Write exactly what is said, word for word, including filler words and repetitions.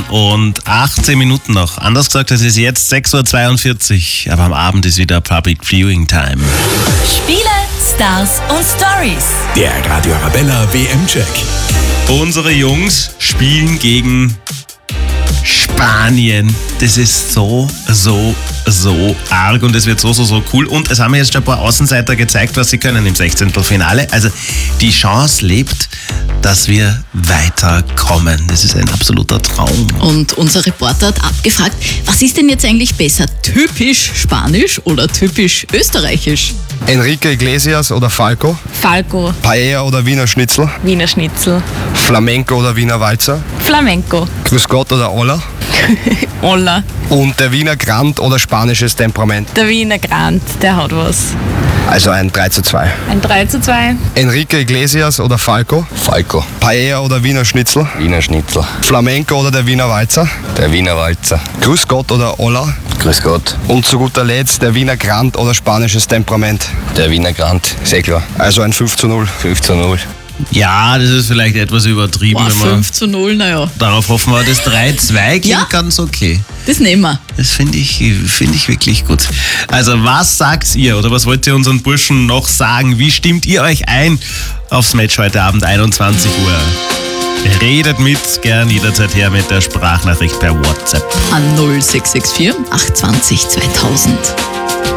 und achtzehn Minuten noch. Anders gesagt, es ist jetzt sechs Uhr zweiundvierzig, aber am Abend ist wieder Public Viewing Time. Spiele, Stars und Stories. Der Radio Arabella W M-Check. Unsere Jungs spielen gegen Spanien. Das ist so, so, so arg und es wird so, so, so cool. Und es haben mir jetzt schon ein paar Außenseiter gezeigt, was sie können im Sechzehntelfinale. Also die Chance lebt, dass wir weiterkommen. Das ist ein absoluter Traum. Und unser Reporter hat abgefragt, was ist denn jetzt eigentlich besser? Typisch Spanisch oder typisch Österreichisch? Enrique Iglesias oder Falco? Falco. Paella oder Wiener Schnitzel? Wiener Schnitzel. Flamenco oder Wiener Walzer? Flamenco. Grüß Gott oder Olla? Olla. Und der Wiener Grand oder spanisches Temperament? Der Wiener Grand, der hat was. Also ein drei zu zwei. Ein drei zu zwei. Enrique Iglesias oder Falco? Falco. Paella oder Wiener Schnitzel? Wiener Schnitzel. Flamenco oder der Wiener Walzer? Der Wiener Walzer. Grüß Gott oder Olla? Grüß Gott. Und zu guter Letzt der Wiener Grand oder spanisches Temperament? Der Wiener Grand, sehr klar. Also ein fünf zu null. fünf zu null. Ja, das ist vielleicht etwas übertrieben. Boah, wenn wir fünf zu null, naja. darauf hoffen wir, das drei zwei klingt Ja. ganz okay. Das nehmen wir. Das finde ich, find ich wirklich gut. Also was sagt ihr oder was wollt ihr unseren Burschen noch sagen? Wie stimmt ihr euch ein aufs Match heute Abend einundzwanzig Uhr? Redet mit, gern jederzeit her mit der Sprachnachricht per WhatsApp. An null sechs sechs vier acht zwei null zweitausend.